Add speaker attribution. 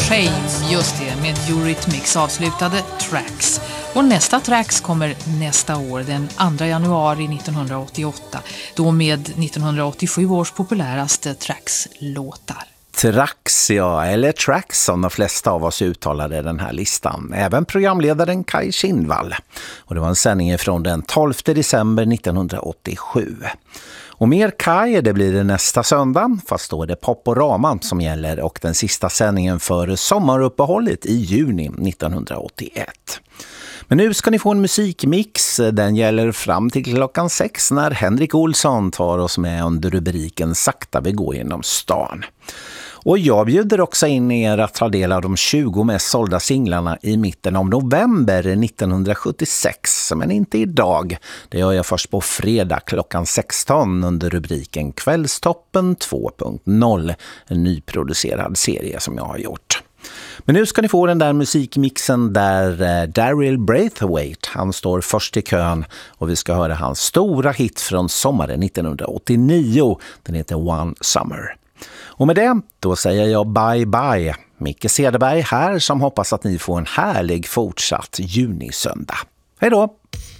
Speaker 1: Shame, just det, med Eurythmics avslutade Tracks. Och nästa Tracks kommer nästa år, den 2 januari 1988, då med 1987 års populäraste Tracks-låtar.
Speaker 2: Tracks, ja, eller Tracks som de flesta av oss uttalade den här listan. Även programledaren Kaj Kindvall. Och det var en sändning från den 12 december 1987. Och mer Kaj, det blir det nästa söndag, fast då är det Poporama som gäller och den sista sändningen för sommaruppehållet i juni 1981. Men nu ska ni få en musikmix, den gäller fram till klockan 6 när Henrik Olsson tar oss med under rubriken Sakta vi går genom stan. Och jag bjuder också in er att ta del av de 20 mest sålda singlarna i mitten av november 1976, men inte idag. Det gör jag först på fredag klockan 16 under rubriken Kvällstoppen 2.0, en nyproducerad serie som jag har gjort. Men nu ska ni få den där musikmixen där Daryl Braithwaite, han står först i kön och vi ska höra hans stora hit från sommaren 1989. Den heter One Summer. Och med det, då säger jag bye bye. Micke Cederberg här som hoppas att ni får en härlig fortsatt junisöndag. Hej då!